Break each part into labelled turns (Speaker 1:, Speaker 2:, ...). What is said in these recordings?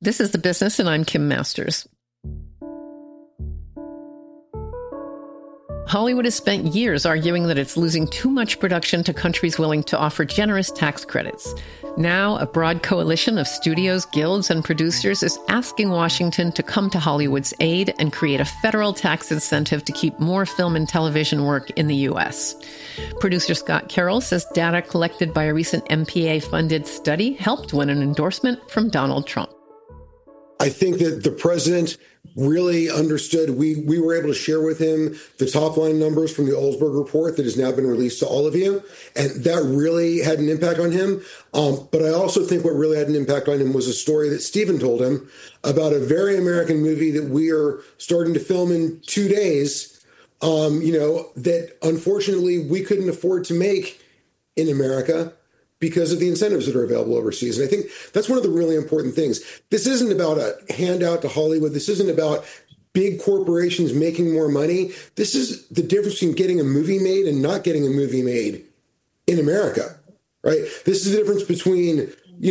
Speaker 1: This is The Business, and I'm Kim Masters. Hollywood has spent years arguing that it's losing too much production to countries willing to offer generous tax credits. Now, a broad coalition of studios, guilds, and producers is asking Washington to come to Hollywood's aid and create a federal tax incentive to keep more film and television work in the U.S. Producer Scott Carroll says data collected by a recent MPA-funded study helped win an endorsement from Donald Trump.
Speaker 2: I think that the president really understood. We were able to share with him the top line numbers from the Olsberg report that has now been released to all of you. And that really had an impact on him. But I also think what really had an impact on him was a story that Stephen told him about a very American movie that we are starting to film in 2 days, that unfortunately we couldn't afford to make in America because of the incentives that are available overseas. And I think that's one of the really important things. This isn't about a handout to Hollywood. This isn't about big corporations making more money. This is the difference between getting a movie made and not getting a movie made in America, right? This is the difference between,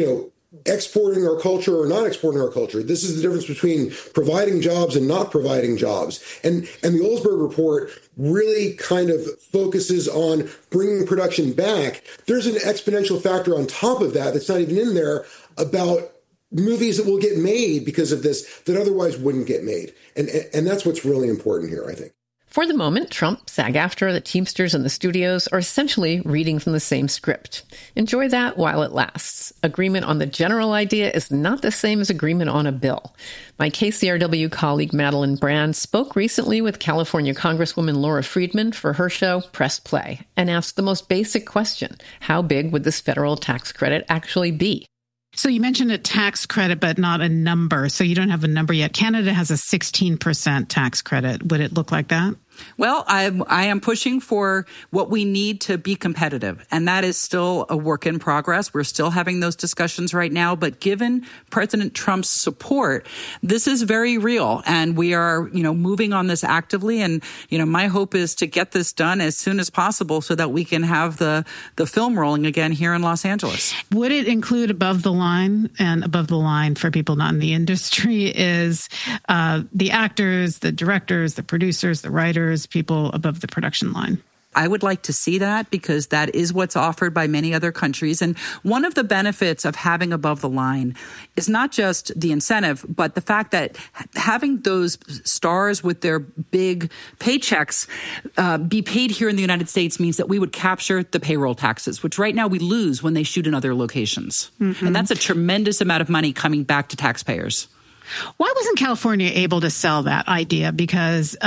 Speaker 2: exporting our culture or not exporting our culture. This is the difference between providing jobs and not providing jobs. And the Olsberg report really kind of focuses on bringing production back. There's an exponential factor on top of that that's not even in there about movies that will get made because of this that otherwise wouldn't get made. And that's what's really important here, I think.
Speaker 1: For the moment, Trump, SAG-AFTRA, the Teamsters, and the studios are essentially reading from the same script. Enjoy that while it lasts. Agreement on the general idea is not the same as agreement on a bill. My KCRW colleague Madeline Brand spoke recently with California Congresswoman Laura Friedman for her show Press Play and asked the most basic question: how big would this federal tax credit actually be?
Speaker 3: So you mentioned a tax credit, but not a number. So you don't have a number yet. Canada has a 16% tax credit. Would it look like that?
Speaker 4: Well, I am pushing for what we need to be competitive, and that is still a work in progress. We're still having those discussions right now, but given President Trump's support, this is very real, and we are, moving on this actively. And, my hope is to get this done as soon as possible so that we can have the film rolling again here in Los Angeles.
Speaker 3: Would it include above the line? And above the line, for people not in the industry, is the actors, the directors, the producers, the writers, people above the production line?
Speaker 4: I would like to see that because that is what's offered by many other countries. And one of the benefits of having above the line is not just the incentive, but the fact that having those stars with their big paychecks be paid here in the United States means that we would capture the payroll taxes, which right now we lose when they shoot in other locations. Mm-hmm. And that's a tremendous amount of money coming back to taxpayers.
Speaker 3: Why wasn't California able to sell that idea? Because,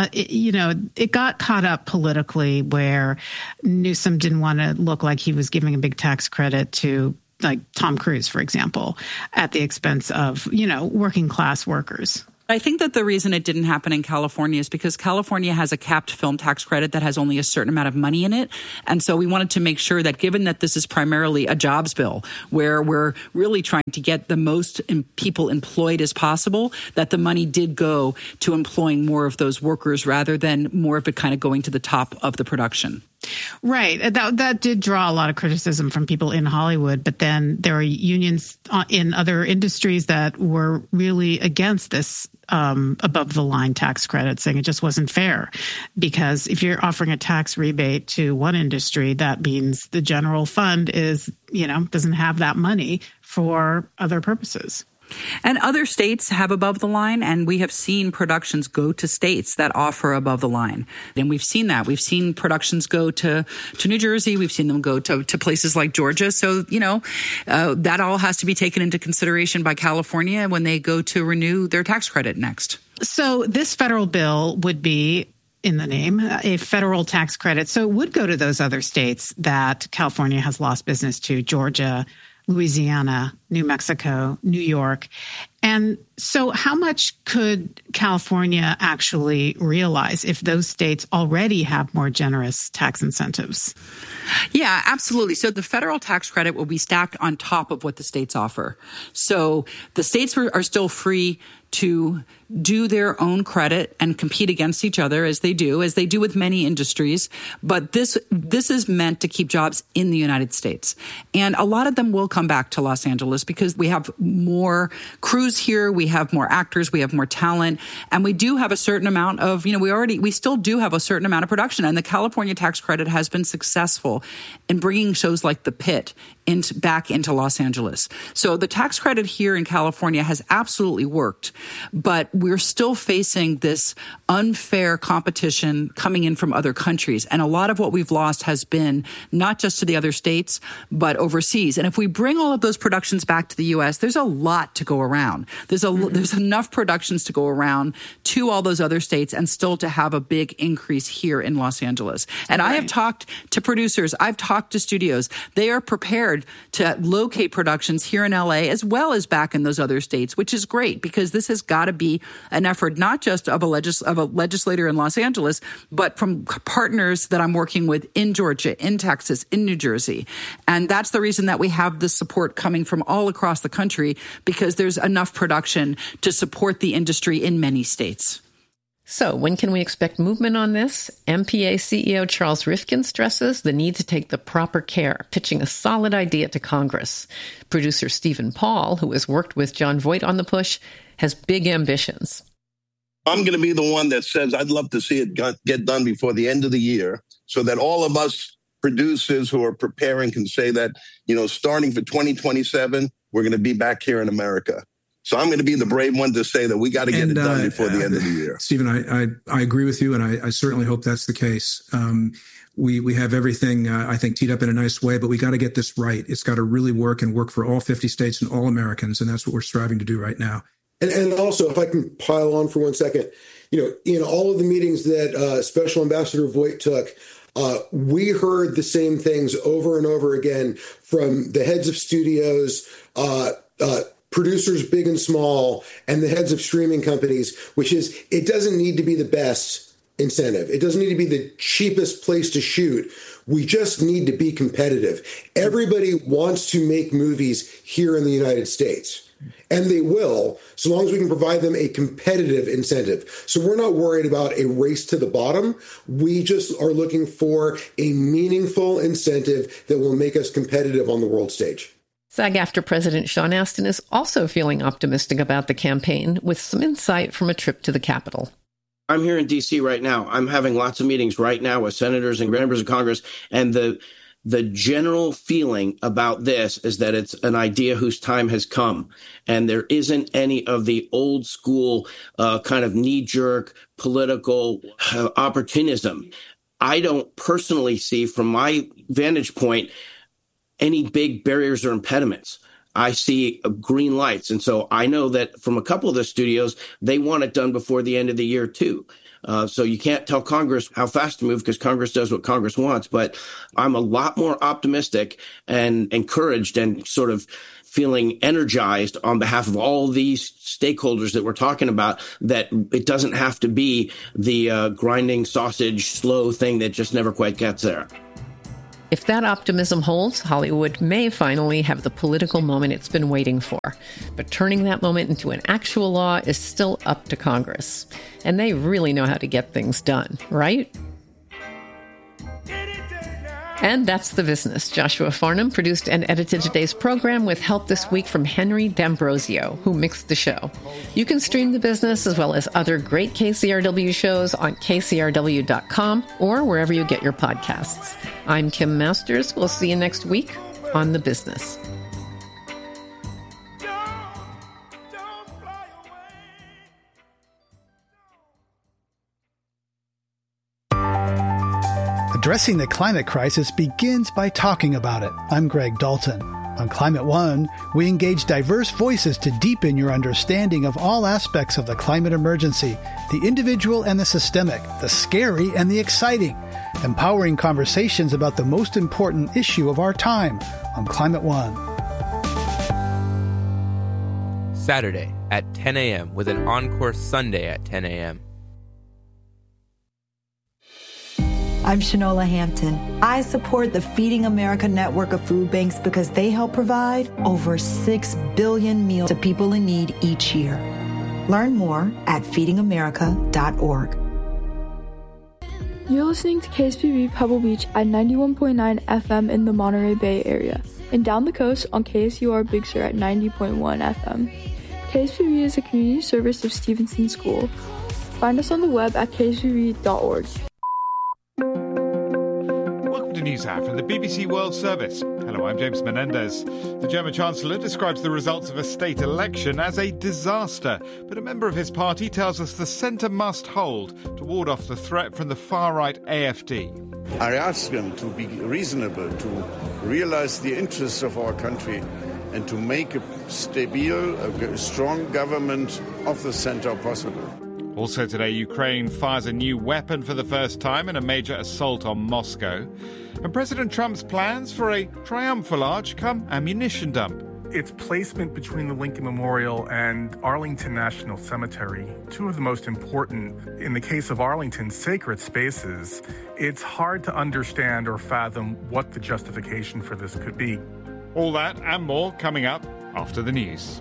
Speaker 3: it got caught up politically where Newsom didn't want to look like he was giving a big tax credit to, like, Tom Cruise, for example, at the expense of, working class workers.
Speaker 4: I think that the reason it didn't happen in California is because California has a capped film tax credit that has only a certain amount of money in it. And so we wanted to make sure that given that this is primarily a jobs bill where we're really trying to get the most people employed as possible, that the money did go to employing more of those workers rather than more of it kind of going to the top of the production.
Speaker 3: Right. That did draw a lot of criticism from people in Hollywood. But then there are unions in other industries that were really against this above the line tax credit, saying it just wasn't fair. Because if you're offering a tax rebate to one industry, that means the general fund doesn't have that money for other purposes.
Speaker 4: And other states have above the line, and we have seen productions go to states that offer above the line. And we've seen that. We've seen productions go to New Jersey. We've seen them go to places like Georgia. So, that all has to be taken into consideration by California when they go to renew their tax credit next.
Speaker 3: So this federal bill would be, in the name, a federal tax credit. So it would go to those other states that California has lost business to: Georgia, Louisiana, New Mexico, New York. And so how much could California actually realize if those states already have more generous tax incentives?
Speaker 4: Yeah, absolutely. So the federal tax credit will be stacked on top of what the states offer. So the states are still free to do their own credit and compete against each other as they do with many industries. But this is meant to keep jobs in the United States. And a lot of them will come back to Los Angeles because we have more cruise crews here. We have more actors. We have more talent. And we do have a certain amount of, we still do have a certain amount of production. And the California tax credit has been successful in bringing shows like The Pit back into Los Angeles. So the tax credit here in California has absolutely worked, but we're still facing this unfair competition coming in from other countries. And a lot of what we've lost has been not just to the other states, but overseas. And if we bring all of those productions back to the U.S., there's a lot to go around. There's enough productions to go around to all those other states and still to have a big increase here in Los Angeles. And right. I have talked to producers. I've talked to studios. They are prepared to locate productions here in LA as well as back in those other states, which is great because this has got to be an effort not just of a legislator in Los Angeles, but from partners that I'm working with in Georgia, in Texas, in New Jersey. And that's the reason that we have this support coming from all across the country, because there's enough production to support the industry in many states.
Speaker 1: So when can we expect movement on this? MPA CEO Charles Rifkin stresses the need to take the proper care, pitching a solid idea to Congress. Producer Stephen Paul, who has worked with Jon Voight on the push, has big ambitions.
Speaker 5: I'm going to be the one that says I'd love to see it get done before the end of the year so that all of us producers who are preparing can say that, starting for 2027, we're going to be back here in America. So I'm going to be the brave one to say that we got to get it done before the end of the year.
Speaker 6: Stephen, I agree with you, and I certainly hope that's the case. We have everything, I think, teed up in a nice way, but we got to get this right. It's got to really work and work for all 50 states and all Americans, and that's what we're striving to do right now.
Speaker 2: And also, if I can pile on for 1 second, in all of the meetings that Special Ambassador Voight took, we heard the same things over and over again from the heads of studios, producers big and small, and the heads of streaming companies, which is it doesn't need to be the best incentive. It doesn't need to be the cheapest place to shoot. We just need to be competitive. Everybody wants to make movies here in the United States. And they will, so long as we can provide them a competitive incentive. So we're not worried about a race to the bottom. We just are looking for a meaningful incentive that will make us competitive on the world stage.
Speaker 1: SAG-AFTRA President Sean Astin is also feeling optimistic about the campaign, with some insight from a trip to the Capitol.
Speaker 7: I'm here in D.C. right now. I'm having lots of meetings right now with senators and members of Congress, and the general feeling about this is that it's an idea whose time has come, and there isn't any of the old school kind of knee-jerk political opportunism. I don't personally see, from my vantage point, any big barriers or impediments. I see green lights. And so I know that from a couple of the studios, they want it done before the end of the year, too. So you can't tell Congress how fast to move because Congress does what Congress wants. But I'm a lot more optimistic and encouraged and sort of feeling energized on behalf of all these stakeholders that we're talking about, that it doesn't have to be the grinding sausage, slow thing that just never quite gets there.
Speaker 1: If that optimism holds, Hollywood may finally have the political moment it's been waiting for. But turning that moment into an actual law is still up to Congress. And they really know how to get things done, right? And that's The Business. Joshua Farnham produced and edited today's program with help this week from Henry D'Ambrosio, who mixed the show. You can stream The Business as well as other great KCRW shows on kcrw.com or wherever you get your podcasts. I'm Kim Masters. We'll see you next week on The Business.
Speaker 8: Addressing the climate crisis begins by talking about it. I'm Greg Dalton. On Climate One, we engage diverse voices to deepen your understanding of all aspects of the climate emergency, the individual and the systemic, the scary and the exciting, empowering conversations about the most important issue of our time on Climate One.
Speaker 9: Saturday at 10 a.m. with an encore Sunday at 10 a.m.
Speaker 10: I'm Shanola Hampton. I support the Feeding America network of food banks because they help provide over 6 billion meals to people in need each year. Learn more at feedingamerica.org.
Speaker 11: You're listening to KSPB Pebble Beach at 91.9 FM in the Monterey Bay area, and down the coast on KSUR Big Sur at 90.1 FM. KSPB is a community service of Stevenson School. Find us on the web at kspb.org.
Speaker 12: Welcome to NewsHour from the BBC World Service. Hello, I'm James Menendez. The German Chancellor describes the results of a state election as a disaster, but a member of his party tells us the centre must hold to ward off the threat from the far-right AfD.
Speaker 13: I ask them to be reasonable, to realise the interests of our country and to make a stable, a strong government of the centre possible.
Speaker 12: Also today, Ukraine fires a new weapon for the first time in a major assault on Moscow. And President Trump's plans for a triumphal arch come ammunition dump.
Speaker 14: Its placement between the Lincoln Memorial and Arlington National Cemetery, two of the most important, in the case of Arlington, sacred spaces. It's hard to understand or fathom what the justification for this could be.
Speaker 12: All that and more coming up after the news.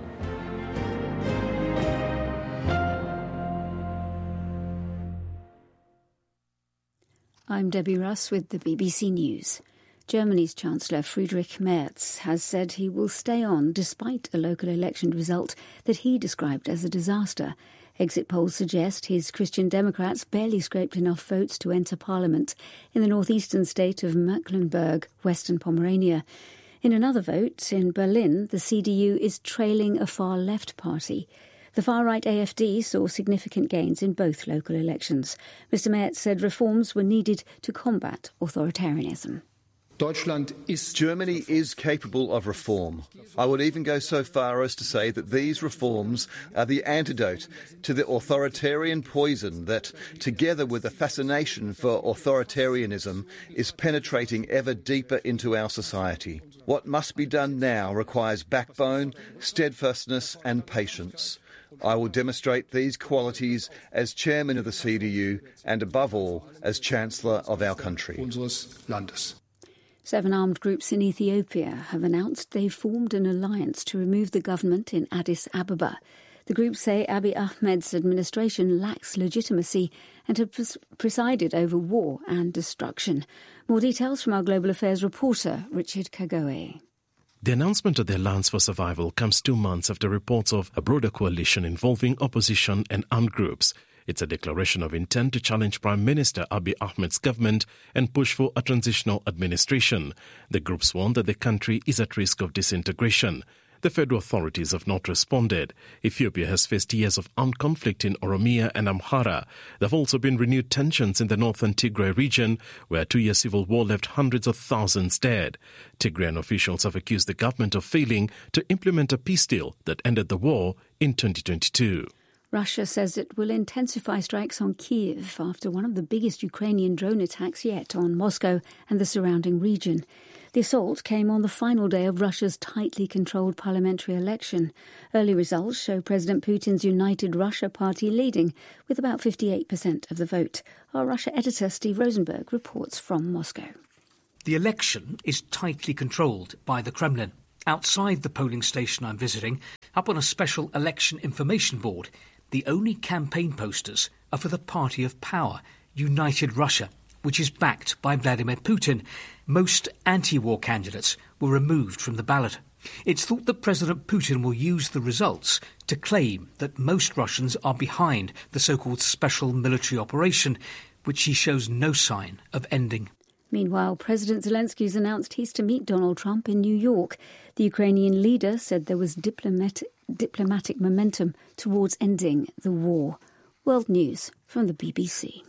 Speaker 15: I'm Debbie Russ with the BBC News. Germany's Chancellor Friedrich Merz has said he will stay on despite a local election result that he described as a disaster. Exit polls suggest his Christian Democrats barely scraped enough votes to enter parliament in the northeastern state of Mecklenburg, Western Pomerania. In another vote in Berlin, the CDU is trailing a far-left party. The far-right AfD saw significant gains in both local elections. Mr. Merz said reforms were needed to combat authoritarianism.
Speaker 16: Germany is capable of reform. I would even go so far as to say that these reforms are the antidote to the authoritarian poison that, together with the fascination for authoritarianism, is penetrating ever deeper into our society. What must be done now requires backbone, steadfastness and patience. I will demonstrate these qualities as chairman of the CDU and, above all, as Chancellor of our country.
Speaker 15: 7 armed groups in Ethiopia have announced they've formed an alliance to remove the government in Addis Ababa. The groups say Abiy Ahmed's administration lacks legitimacy and has presided over war and destruction. More details from our Global Affairs reporter, Richard Kagoe.
Speaker 17: The announcement of the Alliance for Survival comes 2 months after reports of a broader coalition involving opposition and armed groups. It's a declaration of intent to challenge Prime Minister Abiy Ahmed's government and push for a transitional administration. The groups warn that the country is at risk of disintegration. The federal authorities have not responded. Ethiopia has faced years of armed conflict in Oromia and Amhara. There have also been renewed tensions in the northern Tigray region, where a 2-year civil war left hundreds of thousands dead. Tigrayan officials have accused the government of failing to implement a peace deal that ended the war in 2022.
Speaker 15: Russia says it will intensify strikes on Kyiv after one of the biggest Ukrainian drone attacks yet on Moscow and the surrounding region. The assault came on the final day of Russia's tightly controlled parliamentary election. Early results show President Putin's United Russia party leading, with about 58% of the vote. Our Russia editor Steve Rosenberg reports from Moscow.
Speaker 18: The election is tightly controlled by the Kremlin. Outside the polling station I'm visiting, up on a special election information board, the only campaign posters are for the party of power, United Russia, which is backed by Vladimir Putin. Most anti-war candidates were removed from the ballot. It's thought that President Putin will use the results to claim that most Russians are behind the so-called special military operation, which he shows no sign of ending.
Speaker 15: Meanwhile, President Zelensky's announced he's to meet Donald Trump in New York. The Ukrainian leader said there was diplomatic momentum towards ending the war. World News from the BBC.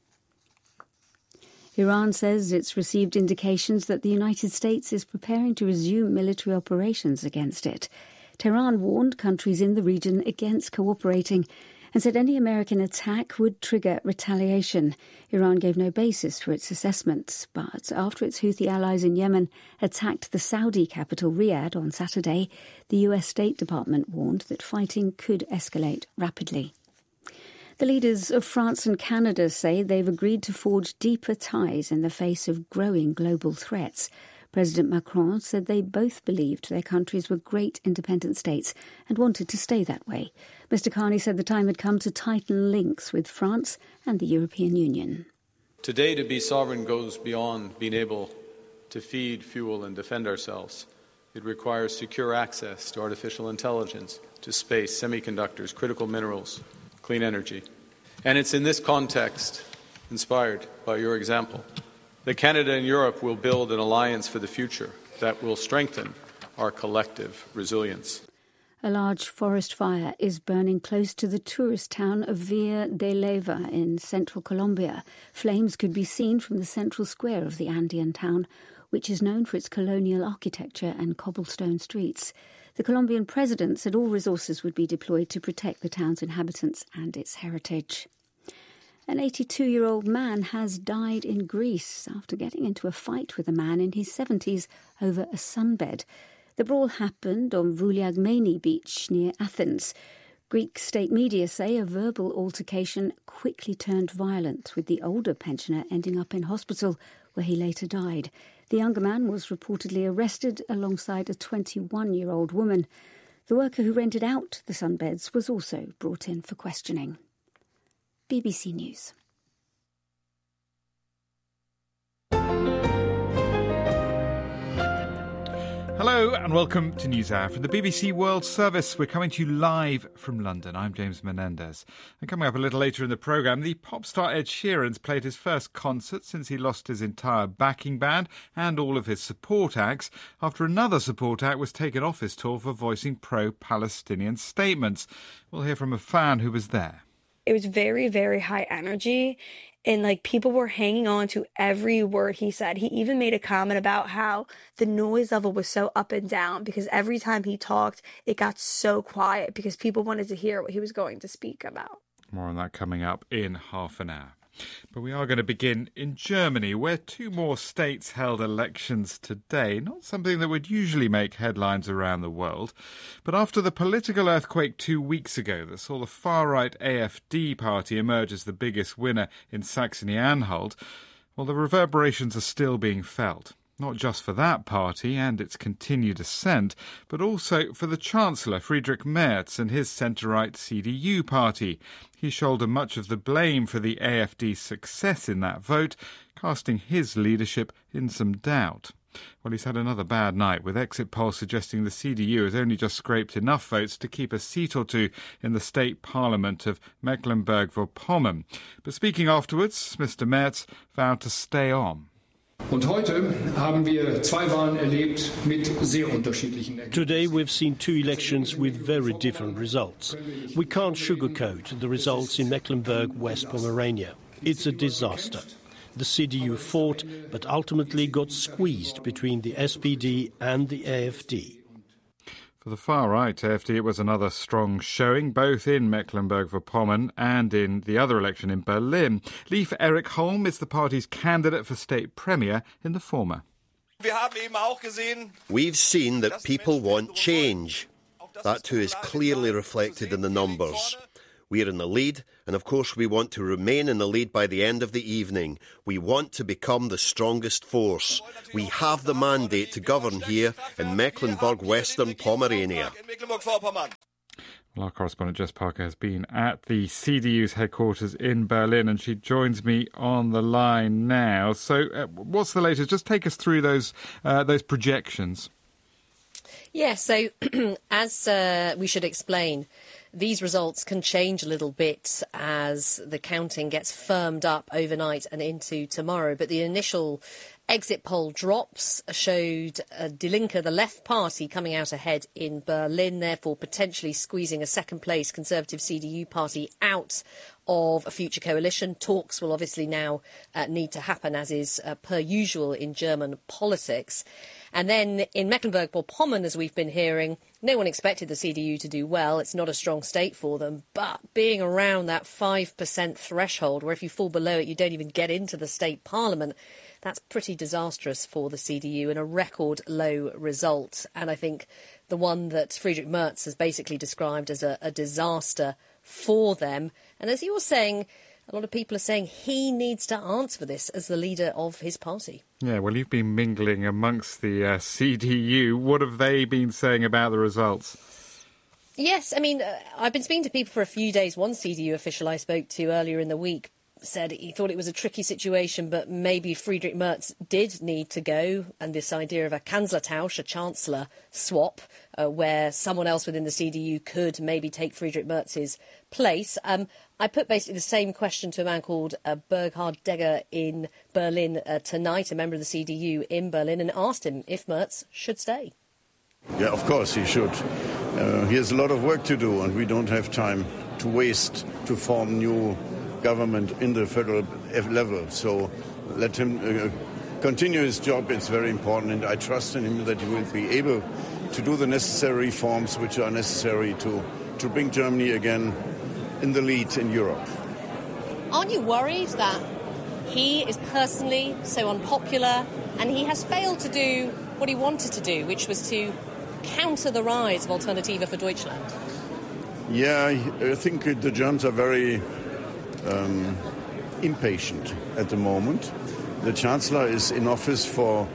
Speaker 15: Iran says it's received indications that the United States is preparing to resume military operations against it. Tehran warned countries in the region against cooperating and said any American attack would trigger retaliation. Iran gave no basis for its assessments, but after its Houthi allies in Yemen attacked the Saudi capital Riyadh on Saturday, the US State Department warned that fighting could escalate rapidly. The leaders of France and Canada say they've agreed to forge deeper ties in the face of growing global threats. President Macron said they both believed their countries were great independent states and wanted to stay that way. Mr. Carney said the time had come to tighten links with France and the European Union.
Speaker 19: Today, to be sovereign goes beyond being able to feed, fuel and defend ourselves. It requires secure access to artificial intelligence, to space, semiconductors, critical minerals, clean energy. And it's in this context, inspired by your example, that Canada and Europe will build an alliance for the future that will strengthen our collective resilience.
Speaker 15: A large forest fire is burning close to the tourist town of Villa de Leyva in central Colombia. Flames could be seen from the central square of the Andean town, which is known for its colonial architecture and cobblestone streets. The Colombian president said all resources would be deployed to protect the town's inhabitants and its heritage. An 82-year-old man has died in Greece after getting into a fight with a man in his 70s over a sunbed. The brawl happened on Vouliagmeni beach near Athens. Greek state media say a verbal altercation quickly turned violent, with the older pensioner ending up in hospital, where he later died. The younger man was reportedly arrested alongside a 21-year-old woman. The worker who rented out the sunbeds was also brought in for questioning. BBC News.
Speaker 12: Hello and welcome to NewsHour from the BBC World Service. We're coming to you live from London. I'm James Menendez. And coming up a little later in the programme, the pop star Ed Sheeran's played his first concert since he lost his entire backing band and all of his support acts after another support act was taken off his tour for voicing pro-Palestinian statements. We'll hear from a fan who was there.
Speaker 20: It was very, very high energy. And people were hanging on to every word he said. He even made a comment about how the noise level was so up and down because every time he talked, it got so quiet because people wanted to hear what he was going to speak about.
Speaker 12: More on that coming up in half an hour. But we are going to begin in Germany, where two more states held elections today. Not something that would usually make headlines around the world. But after the political earthquake 2 weeks ago that saw the far-right AfD party emerge as the biggest winner in Saxony-Anhalt, well, the reverberations are still being felt. Not just for that party and its continued ascent, but also for the Chancellor, Friedrich Merz, and his centre-right CDU party. He shouldered much of the blame for the AfD's success in that vote, casting his leadership in some doubt. Well, he's had another bad night, with exit polls suggesting the CDU has only just scraped enough votes to keep a seat or two in the state parliament of Mecklenburg-Vorpommern. But speaking afterwards, Mr. Merz vowed to stay on.
Speaker 21: Today we've seen two elections with very different results. We can't sugarcoat the results in Mecklenburg-West Pomerania. It's a disaster. The CDU fought, but ultimately got squeezed between the SPD and the AfD.
Speaker 12: For the far-right AfD, it was another strong showing, both in Mecklenburg-Vorpommern and in the other election in Berlin. Leif Erik Holm is the party's candidate for state premier in the former.
Speaker 22: We've seen that people want change. That too is clearly reflected in the numbers. We're in the lead, and of course we want to remain in the lead by the end of the evening. We want to become the strongest force. We have the mandate to govern here in Mecklenburg-Western Pomerania.
Speaker 12: Well, our correspondent Jess Parker has been at the CDU's headquarters in Berlin, and she joins me on the line now. So what's the latest? Just take us through those projections.
Speaker 23: Yeah, so as we should explain, these results can change a little bit as the counting gets firmed up overnight and into tomorrow. But the initial exit poll drops showed Die Linke, the left party, coming out ahead in Berlin, therefore potentially squeezing a second-place Conservative CDU party out of a future coalition. Talks will obviously now need to happen, as is per usual in German politics. And then in Mecklenburg-Vorpommern, as we've been hearing, no one expected the CDU to do well. It's not a strong state for them. But being around that 5% threshold, where if you fall below it, you don't even get into the state parliament, that's pretty disastrous for the CDU and a record low result. And I think the one that Friedrich Merz has basically described as a disaster for them. And as you were saying, a lot of people are saying he needs to answer for this as the leader of his party.
Speaker 12: Yeah, well, you've been mingling amongst the CDU. What have they been saying about the results?
Speaker 23: Yes, I mean, I've been speaking to people for a few days. One CDU official I spoke to earlier in the week said he thought it was a tricky situation, but maybe Friedrich Merz did need to go, and this idea of a Kanzlertausch, a chancellor swap, where someone else within the CDU could maybe take Friedrich Merz's place. I put basically the same question to a man called Burkhard Degger in Berlin tonight, a member of the CDU in Berlin, and asked him if Merz should stay.
Speaker 13: Yeah, of course he should. He has a lot of work to do, and we don't have time to waste to form new government in the federal level. So let him continue his job. It's very important, and I trust in him that he will be able to do the necessary reforms which are necessary to bring Germany again in the lead in Europe.
Speaker 23: Aren't you worried that he is personally so unpopular and he has failed to do what he wanted to do, which was to counter the rise of Alternative for Deutschland?
Speaker 13: Yeah, I think the Germans are very impatient at the moment. The Chancellor is in office for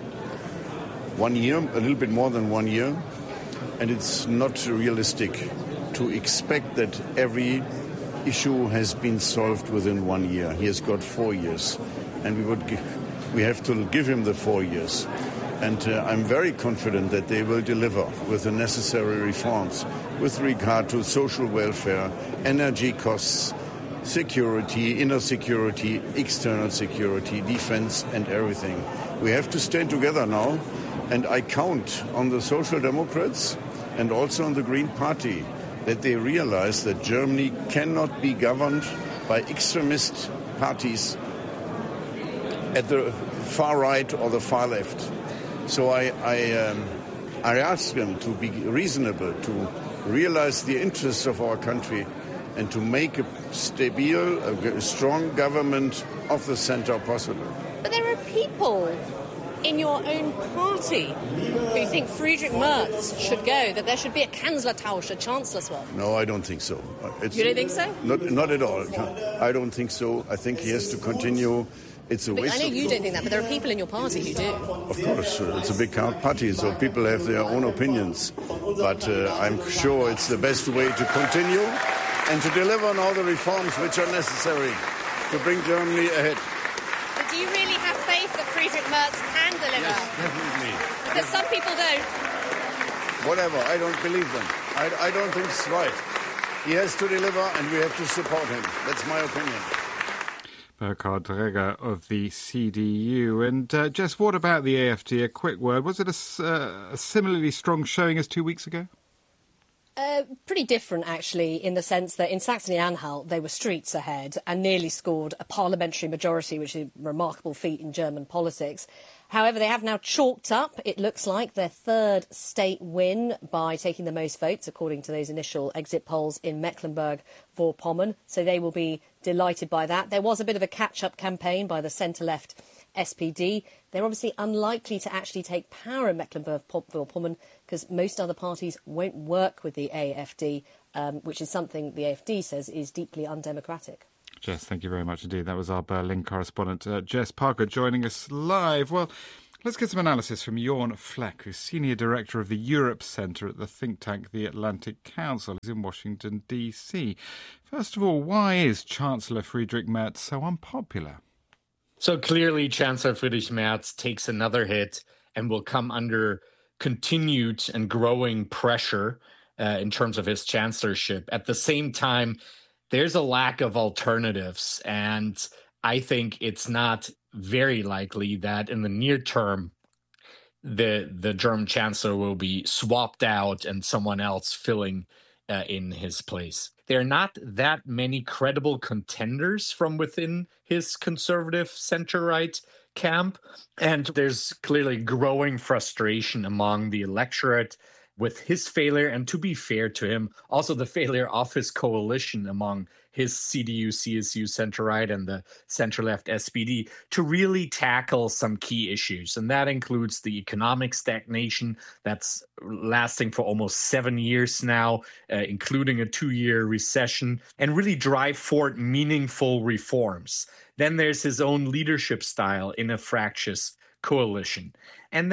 Speaker 13: 1 year, a little bit more than 1 year, and it's not realistic to expect that every issue has been solved within 1 year. He has got 4 years, and we have to give him the 4 years. And I'm very confident that they will deliver with the necessary reforms with regard to social welfare, energy costs, security, inner security, external security, defense, and everything. We have to stand together now, and I count on the Social Democrats and also on the Green Party that they realize that Germany cannot be governed by extremist parties at the far right or the far left. So I ask them to be reasonable, to realize the interests of our country, and to make a stable, a strong government of the center possible.
Speaker 23: But there are people in your own party who think Friedrich Merz should go, that there should be a Kanzlertausch, a chancellor swap.
Speaker 13: No, I don't think so.
Speaker 23: You don't think so?
Speaker 13: Not at all. I don't think so. I think he has to continue. It's a waste.
Speaker 23: I know you don't think that, but there are people in your party who do.
Speaker 13: Of course, it's a big party, so people have their own opinions. But I'm sure it's the best way to continue and to deliver on all the reforms which are necessary to bring Germany ahead.
Speaker 23: But do you really have faith that Friedrich Merz can deliver?
Speaker 13: Yes, definitely.
Speaker 23: Because some people don't.
Speaker 13: Whatever, I don't believe them. I don't think it's right. He has to deliver, and we have to support him. That's my opinion.
Speaker 12: Burkhard Degger of the CDU. And Jess, what about the AfD? A quick word. Was it a similarly strong showing as 2 weeks ago?
Speaker 23: Pretty different, actually, in the sense that in Saxony-Anhalt they were streets ahead and nearly scored a parliamentary majority, which is a remarkable feat in German politics. However, they have now chalked up, it looks like, their third state win by taking the most votes, according to those initial exit polls in Mecklenburg-Vorpommern. So they will be delighted by that. There was a bit of a catch-up campaign by the centre-left SPD. They're obviously unlikely to actually take power in Mecklenburg-Vorpommern because most other parties won't work with the AfD, which is something the AfD says is deeply undemocratic.
Speaker 12: Jess, thank you very much indeed. That was our Berlin correspondent, Jess Parker, joining us live. Well, let's get some analysis from Jorn Fleck, who's Senior Director of the Europe Centre at the think tank The Atlantic Council. He's in Washington, D.C. First of all, why is Chancellor Friedrich Merz so unpopular?
Speaker 3: So clearly, Chancellor Friedrich Merz takes another hit and will come under continued and growing pressure in terms of his chancellorship. At the same time, there's a lack of alternatives, and I think it's not very likely that in the near term the German chancellor will be swapped out and someone else filling in his place. There are not that many credible contenders from within his conservative center-right camp, and there's clearly growing frustration among the electorate with his failure, and to be fair to him, also the failure of his coalition among his CDU, CSU, center-right, and the center-left SPD to really tackle some key issues. And that includes the economic stagnation that's lasting for almost 7 years now, including a 2-year recession, and really drive forward meaningful reforms. Then there's his own leadership style in a fractious coalition. And then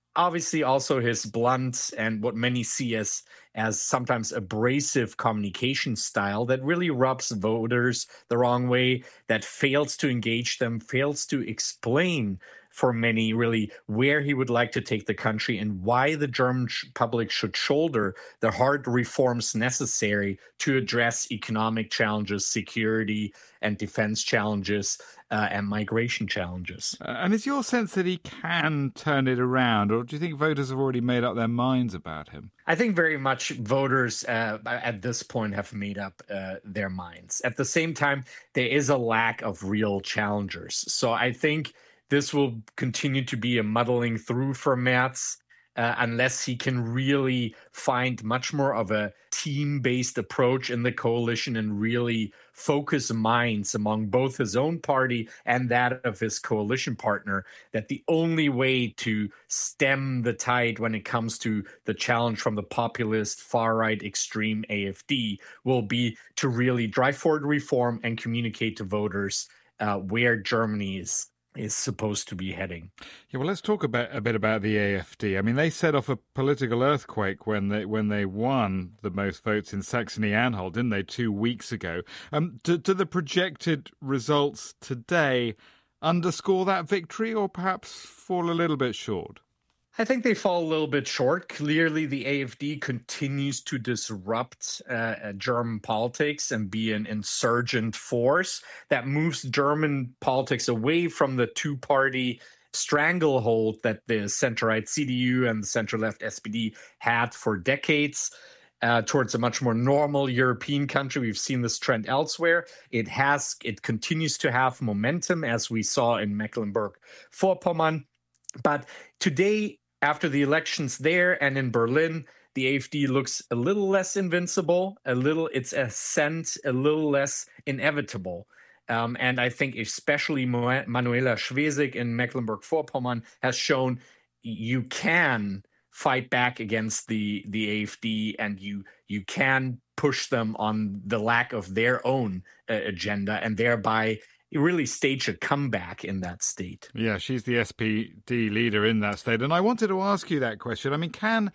Speaker 3: obviously also his blunt and what many see as sometimes abrasive communication style that really rubs voters the wrong way, that fails to engage them, fails to explain for many really where he would like to take the country and why the German public should shoulder the hard reforms necessary to address economic challenges, security and defense challenges, and migration challenges.
Speaker 12: And is your sense that he can turn it around, or do you think voters have already made up their minds about him?
Speaker 3: I think very much voters at this point have made up their minds. At the same time, there is a lack of real challengers. So I think this will continue to be a muddling through for Merz unless he can really find much more of a team-based approach in the coalition and really focus minds among both his own party and that of his coalition partner, that the only way to stem the tide when it comes to the challenge from the populist, far-right, extreme AfD will be to really drive forward reform and communicate to voters where Germany is supposed to be heading.
Speaker 12: Yeah, well, let's talk a bit about the AfD. I mean, they set off a political earthquake when they won the most votes in Saxony-Anhalt, didn't they, 2 weeks ago? Do the projected results today underscore that victory or perhaps fall a little bit short?
Speaker 3: I think they fall a little bit short. Clearly, the AfD continues to disrupt German politics and be an insurgent force that moves German politics away from the two-party stranglehold that the center-right CDU and the center-left SPD had for decades towards a much more normal European country. We've seen this trend elsewhere. It continues to have momentum, as we saw in Mecklenburg-Vorpommern. But today, after the elections there and in Berlin, the AfD looks a little less invincible, its ascent a little less inevitable. And I think especially Manuela Schwesig in Mecklenburg-Vorpommern has shown you can fight back against the AfD and you can push them on the lack of their own agenda and thereby really stage a comeback in that state.
Speaker 12: Yeah, she's the SPD leader in that state. And I wanted to ask you that question. I mean, can,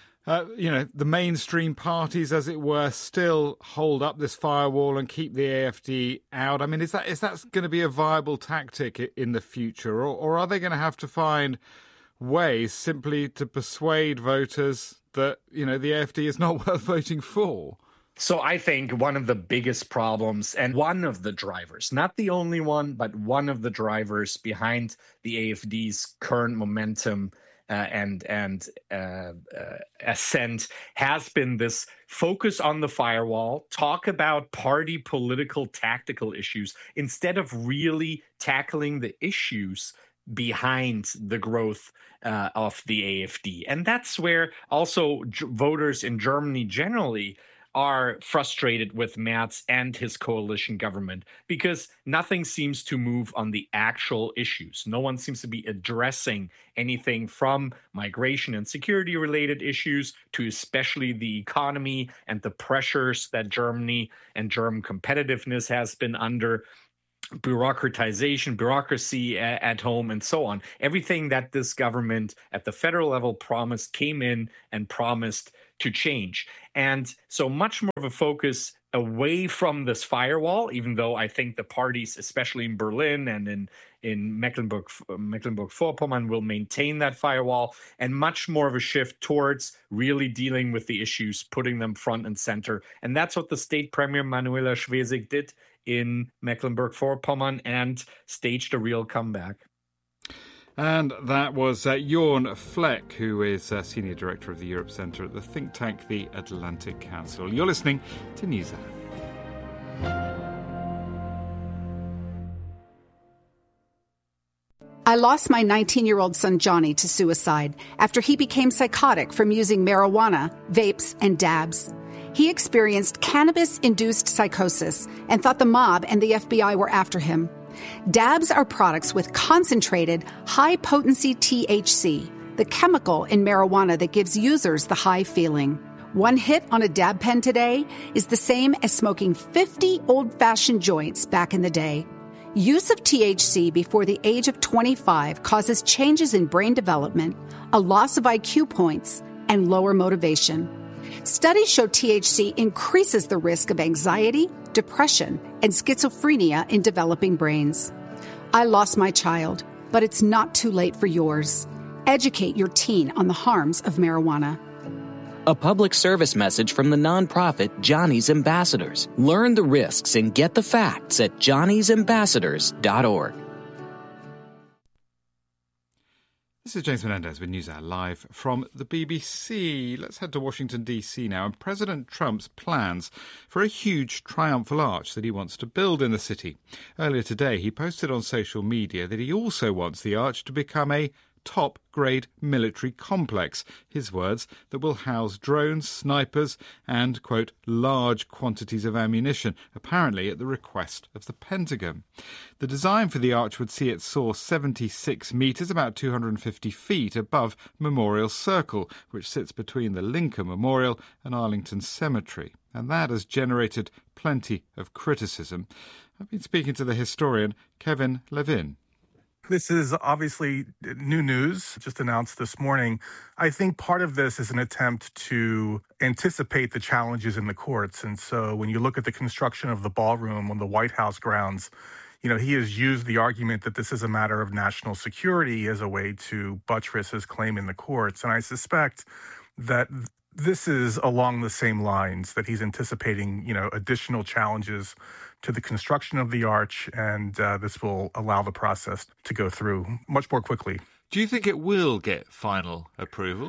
Speaker 12: the mainstream parties, as it were, still hold up this firewall and keep the AfD out? I mean, is that going to be a viable tactic in the future? Or are they going to have to find ways simply to persuade voters that, the AfD is not worth voting for?
Speaker 3: So I think one of the biggest problems and one of the drivers, not the only one, but one of the drivers behind the AfD's current momentum and ascent has been this focus on the firewall, talk about party political tactical issues instead of really tackling the issues behind the growth of the AfD. And that's where also voters in Germany generally are frustrated with Merz and his coalition government because nothing seems to move on the actual issues. No one seems to be addressing anything from migration and security related issues to especially the economy and the pressures that Germany and German competitiveness has been under. Bureaucracy at home, and so on. Everything that this government at the federal level came in and promised to change. And so much more of a focus away from this firewall, even though I think the parties, especially in Berlin and in Mecklenburg-Vorpommern, will maintain that firewall, and much more of a shift towards really dealing with the issues, putting them front and center. And that's what the state premier Manuela Schwesig did in Mecklenburg-Vorpommern and staged a real comeback.
Speaker 12: And that was Jorn Fleck, who is Senior Director of the Europe Centre at the think tank The Atlantic Council. You're listening to NewsHour.
Speaker 4: I lost my 19-year-old son Johnny to suicide after he became psychotic from using marijuana, vapes, and dabs. He experienced cannabis-induced psychosis and thought the mob and the FBI were after him. Dabs are products with concentrated, high-potency THC, the chemical in marijuana that gives users the high feeling. One hit on a dab pen today is the same as smoking 50 old-fashioned joints back in the day. Use of THC before the age of 25 causes changes in brain development, a loss of IQ points, and lower motivation. Studies show THC increases the risk of anxiety, depression, and schizophrenia in developing brains. I lost my child, but it's not too late for yours. Educate your teen on the harms of marijuana.
Speaker 2: A public service message from the nonprofit Johnny's Ambassadors. Learn the risks and get the facts at johnnysambassadors.org.
Speaker 12: This is James Menendez with NewsHour live from the BBC. Let's head to Washington, D.C. now, and President Trump's plans for a huge triumphal arch that he wants to build in the city. Earlier today, he posted on social media that he also wants the arch to become a top-grade military complex, his words, that will house drones, snipers and, quote, large quantities of ammunition, apparently at the request of the Pentagon. The design for the arch would see it soar 76 metres, about 250 feet above Memorial Circle, which sits between the Lincoln Memorial and Arlington Cemetery. And that has generated plenty of criticism. I've been speaking to the historian Kevin Levin.
Speaker 14: This is obviously new news, just announced this morning. I think part of this is an attempt to anticipate the challenges in the courts. And so when you look at the construction of the ballroom on the White House grounds, he has used the argument that this is a matter of national security as a way to buttress his claim in the courts. And I suspect that this is along the same lines, that he's anticipating, additional challenges to the construction of the arch, and this will allow the process to go through much more quickly.
Speaker 12: Do you think it will get final approval?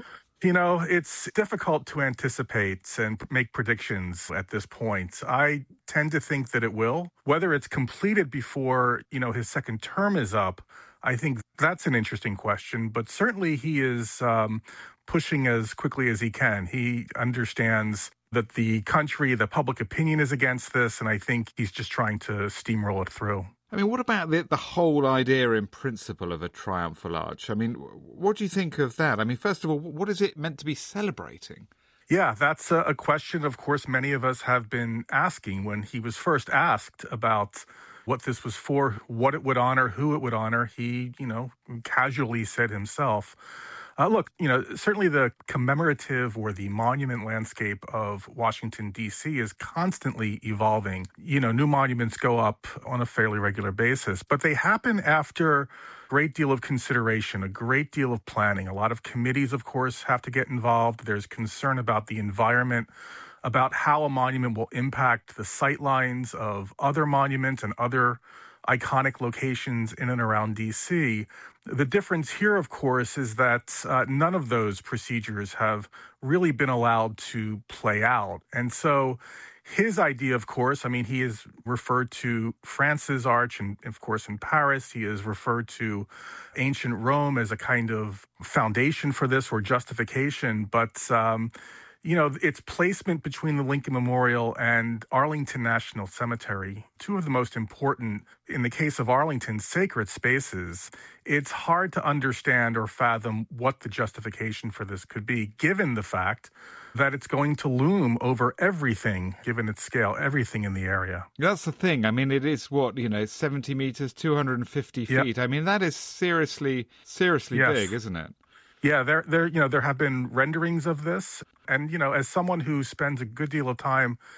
Speaker 14: It's difficult to anticipate and make predictions at this point. I tend to think that it will. Whether it's completed before, his second term is up, I think that's an interesting question. But certainly he is pushing as quickly as he can. He understands that the country, the public opinion is against this, and I think he's just trying to steamroll it through.
Speaker 12: I mean, what about the whole idea in principle of a triumphal arch? I mean, what do you think of that? I mean, first of all, what is it meant to be celebrating?
Speaker 14: Yeah, that's a question, of course, many of us have been asking. When he was first asked about what this was for, what it would honor, who it would honor, he, casually said himself, look, certainly the commemorative or the monument landscape of Washington, D.C. is constantly evolving. New monuments go up on a fairly regular basis, but they happen after a great deal of consideration, a great deal of planning. A lot of committees, of course, have to get involved. There's concern about the environment, about how a monument will impact the sightlines of other monuments and other iconic locations in and around D.C. The difference here, of course, is that none of those procedures have really been allowed to play out. And so his idea, of course, he has referred to France's arch, and of course in Paris, he has referred to ancient Rome as a kind of foundation for this or justification. But its placement between the Lincoln Memorial and Arlington National Cemetery, two of the most important, in the case of Arlington, sacred spaces, it's hard to understand or fathom what the justification for this could be, given the fact that it's going to loom over everything, given its scale, everything in the area.
Speaker 12: That's the thing. It is 70 meters, 250 feet. Yep. That is seriously big, isn't it?
Speaker 14: Yeah, there have been renderings of this. And, as someone who spends a good deal of time